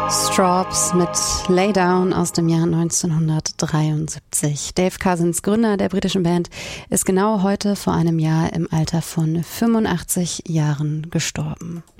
Strawbs mit Lay Down aus dem Jahr 1973. Dave Cousins, Gründer der britischen Band, ist genau heute vor einem Jahr im Alter von 85 Jahren gestorben.